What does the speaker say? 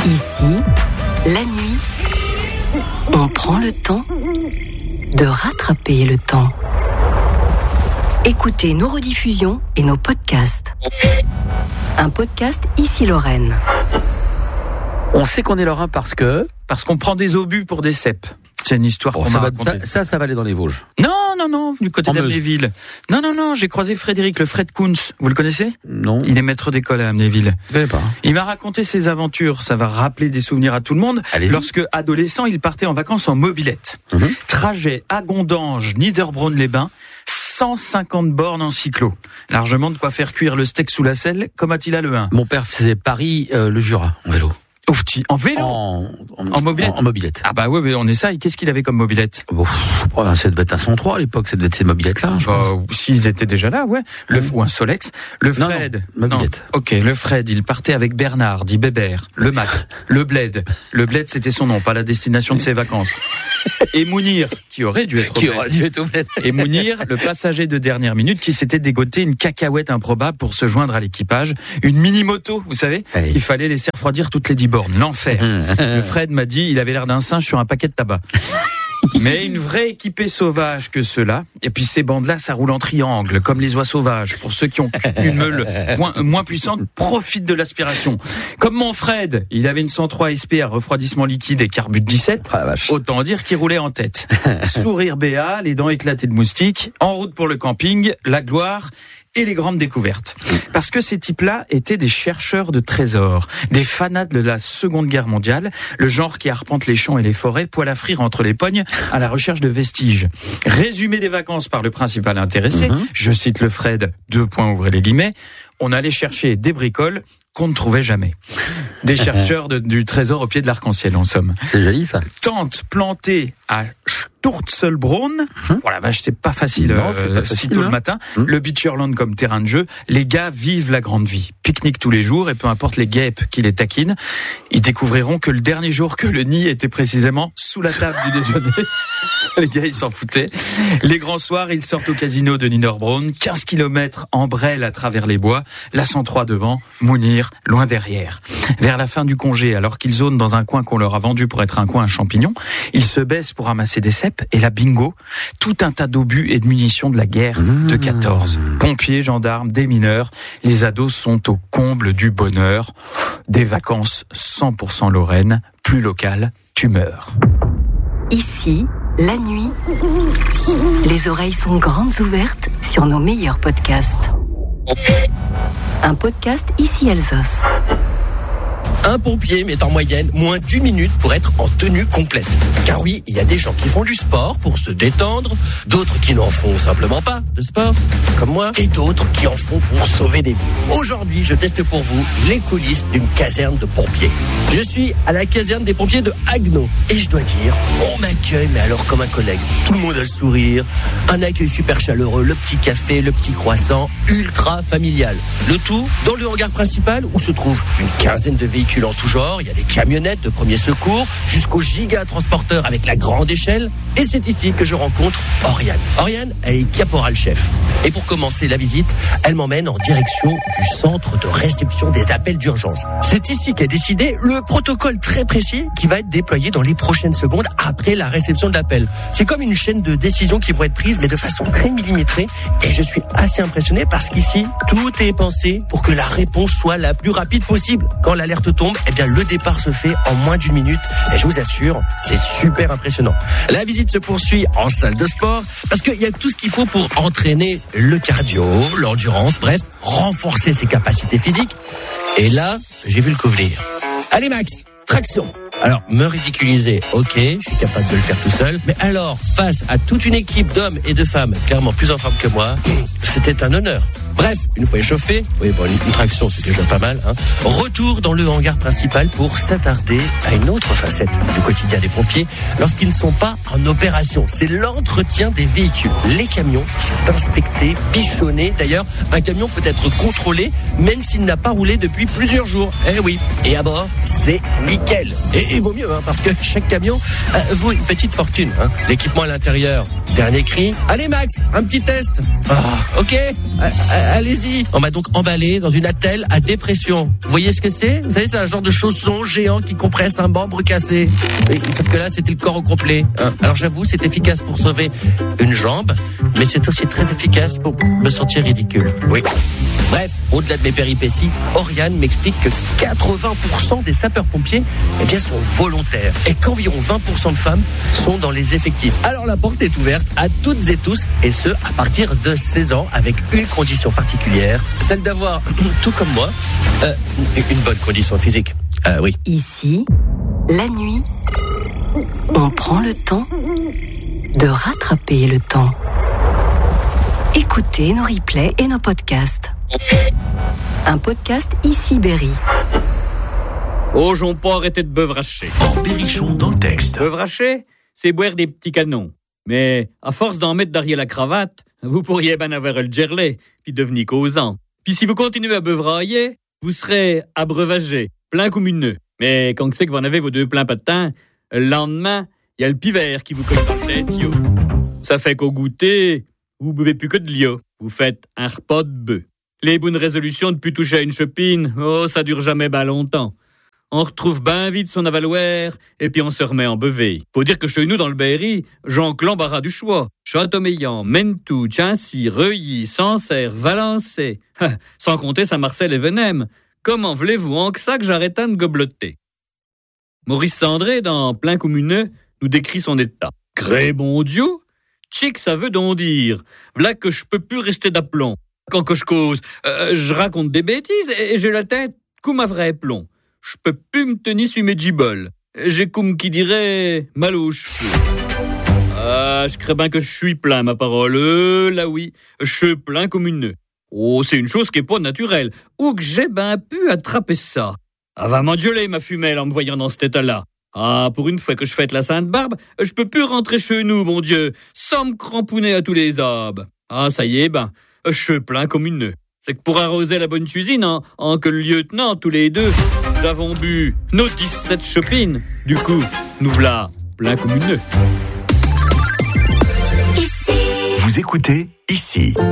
Ici, la nuit, on prend le temps de rattraper le temps. Écoutez nos rediffusions et nos podcasts. Un podcast Ici Lorraine. On sait qu'on est lorrain parce qu'on prend des obus pour des cèpes. C'est une histoire qu'on m'a racontée. Ça va aller dans les Vosges. Non, du côté d'Amnéville. Non, j'ai croisé Frédéric, le Fred Kuntz. Vous le connaissez ? Non. Il est maître d'école à Amnéville. Je connais pas. Il m'a raconté ses aventures. Ça va rappeler des souvenirs à tout le monde. Allez-y. Lorsque, adolescent, il partait en vacances en mobilette. Trajet à Gondange, Niederbronn-les-Bains, 150 bornes en cyclo. Largement de quoi faire cuire le steak sous la selle, comme Attila le 1. Mon père faisait Paris, le Jura, en vélo. Oufti, en vélo En mobilette. En mobilette. Ah bah ouais, on essaye. Qu'est-ce qu'il avait comme mobilette ? Bon, ça devait être un 103 à l'époque, ça devait être ces mobilettes-là, je pense. S'ils étaient déjà là, ouais. Ou un Solex. Le Fred. Non, mobilette. Ok, le Fred, il partait avec Bernard, dit Bébert, le Mac, le Bled. Le Bled, c'était son nom, pas la destination de ses vacances. Et Mounir, qui aurait dû être au Bled. Et Mounir, le passager de dernière minute, qui s'était dégoté une cacahuète improbable pour se joindre à l'équipage. Une mini-moto, vous savez, qu'il fallait laisser refroidir toutes les 10 bornes. L'enfer. Le Fred m'a dit, il avait l'air d'un singe sur un paquet de tabac. Mais une vraie équipée sauvage que ceux-là. Et puis ces bandes-là, ça roule en triangle, comme les oies sauvages. Pour ceux qui ont une meule moins puissante, profitent de l'aspiration. Comme mon Fred, il avait une 103 SP à refroidissement liquide et carbut 17. Ah, la vache. Autant dire qu'il roulait en tête. Sourire béat, les dents éclatées de moustiques. En route pour le camping, la gloire et les grandes découvertes. Parce que ces types-là étaient des chercheurs de trésors, des fanats de la Seconde Guerre mondiale, le genre qui arpente les champs et les forêts, poil à frire entre les pognes, à la recherche de vestiges. Résumé des vacances par le principal intéressé, je cite le Fred, : ouvrez les guillemets, on allait chercher des bricoles qu'on ne trouvait jamais. Des chercheurs du trésor au pied de l'arc-en-ciel, en somme. C'est joli, ça. Tente plantée à Sturzelbrunn. Oh la vache, c'est pas facile, si tôt le matin. Le Beacherland comme terrain de jeu. Les gars vivent la grande vie. Pique-nique tous les jours et peu importe les guêpes qui les taquinent, ils découvriront que le dernier jour que le nid était précisément sous la table du déjeuner. Les gars, ils s'en foutaient. Les grands soirs, ils sortent au casino de Niederbronn, 15 km en brêle à travers les bois, la 103 devant, Mounir loin derrière. Vers la fin du congé, alors qu'ils zonent dans un coin qu'on leur a vendu pour être un coin à champignons, ils se baissent pour ramasser des cèpes et là, bingo, tout un tas d'obus et de munitions de la guerre de 14. Pompiers, gendarmes, des mineurs, les ados sont au comble du bonheur. Des vacances 100% Lorraine, plus locales, tu meurs. Ici, la nuit, les oreilles sont grandes ouvertes sur nos meilleurs podcasts. Un podcast Ici Alsace. Un pompier met en moyenne moins d'1 minute pour être en tenue complète. Car oui, il y a des gens qui font du sport pour se détendre, d'autres qui n'en font simplement pas de sport, comme moi, et d'autres qui en font pour sauver des vies. Aujourd'hui, je teste pour vous les coulisses d'une caserne de pompiers. Je suis à la caserne des pompiers de Haguenau, et je dois dire, on m'accueille, mais alors comme un collègue. Tout le monde a le sourire, un accueil super chaleureux, le petit café, le petit croissant, ultra familial. Le tout dans le hangar principal où se trouvent une quinzaine de véhicules en tout genre, il y a des camionnettes de premier secours jusqu'aux giga-transporteurs avec la grande échelle. Et c'est ici que je rencontre Oriane. Oriane, elle est caporal-chef. Et pour commencer la visite, elle m'emmène en direction du centre de réception des appels d'urgence. C'est ici qu'est décidé le protocole très précis qui va être déployé dans les prochaines secondes après la réception de l'appel. C'est comme une chaîne de décisions qui vont être prises, mais de façon très millimétrée. Et je suis assez impressionné parce qu'ici, tout est pensé pour que la réponse soit la plus rapide possible. Quand l'alerte tombe, eh bien, le départ se fait en moins d'1 minute. Et je vous assure, c'est super impressionnant. La visite se poursuit en salle de sport parce qu'il y a tout ce qu'il faut pour entraîner le cardio, l'endurance, bref, renforcer ses capacités physiques. Et là, j'ai vu le coup venir. Allez Max, traction. Alors, me ridiculiser, ok, je suis capable de le faire tout seul. Mais alors, face à toute une équipe d'hommes et de femmes, clairement plus en forme que moi, c'était un honneur. Bref, une fois échauffé, oui, bon, une traction, c'est déjà pas mal, hein. Retour dans le hangar principal pour s'attarder à une autre facette du quotidien des pompiers lorsqu'ils ne sont pas en opération. C'est l'entretien des véhicules. Les camions sont inspectés, bichonnés. D'ailleurs, un camion peut être contrôlé même s'il n'a pas roulé depuis plusieurs jours. Eh oui. Et à bord, c'est nickel. Et il vaut mieux, hein, parce que chaque camion vaut une petite fortune, hein. L'équipement à l'intérieur, dernier cri. Allez Max, un petit test. Ah, ok. Allez-y. On m'a donc emballé dans une attelle à dépression. Vous voyez ce que c'est ? Vous savez, c'est un genre de chausson géant qui compresse un membre cassé. Sauf que là, c'était le corps au complet. Alors j'avoue, c'est efficace pour sauver une jambe, mais c'est aussi très efficace pour me sentir ridicule. Oui. Bref, au-delà de mes péripéties, Oriane m'explique que 80% des sapeurs-pompiers sont volontaires et qu'environ 20% de femmes sont dans les effectifs. Alors la porte est ouverte à toutes et tous, et ce, à partir de 16 ans, avec une condition particulière, celle d'avoir, tout comme moi, une bonne condition physique. Oui. Ici, la nuit, on prend le temps de rattraper le temps. Écoutez nos replays et nos podcasts. Un podcast Ici Berry. Oh, j'en pas arrêter de beuvracher. En Berrichon dans le texte. Beuvracher, c'est boire des petits canons. Mais à force d'en mettre derrière la cravate, vous pourriez ben avoir le gerlet, puis devenir causant. Puis si vous continuez à beuvrailler, vous serez abreuvagé, plein comme une nœud. Mais quand c'est que vous en avez vos deux pleins patins, le lendemain, il y a le pivert qui vous colle dans le tête, yo. Ça fait qu'au goûter, vous buvez plus que de l'eau. Vous faites un repas de bœuf. Les bonnes résolutions de plus toucher à une chopine, oh, ça dure jamais ben longtemps. On retrouve ben vite son avaloir, et puis on se remet en bevé. Faut dire que chez nous, dans le Berry, j'enclin l'embarras du choix. Châteaumeillan, Mentou, Chancy, Reuilly, Sancerre, Valençay. Sans compter Saint-Marcel et Venem. Comment voulez-vous en que ça que j'arrête de gobloter? Maurice Sandré, dans Plein Communeux, nous décrit son état. Gré bon Dieu, tchic ça veut donc dire. V'là que je peux plus rester d'aplomb. Quand que je cause, je raconte des bêtises et j'ai la tête comme un vrai plomb. Je peux plus me tenir sur mes giboles. J'ai comme qui dirait mal aux cheveux. Je crains bien que je suis plein, ma parole. Là oui, je suis plein comme une nœud. Oh, c'est une chose qui est pas naturelle. Où que j'ai ben pu attraper ça. Va m'engueuler, ma femelle, en me voyant dans cet état-là. Pour une fois que je fête la Sainte-Barbe, je peux plus rentrer chez nous, mon Dieu, sans me cramponner à tous les arbres. Ça y est, je suis plein comme une nœud. C'est que pour arroser la bonne cuisine, en que le lieutenant, tous les deux, nous avons bu nos 17 chopines. Du coup, nous voilà plein comme une nœud. Vous écoutez Ici.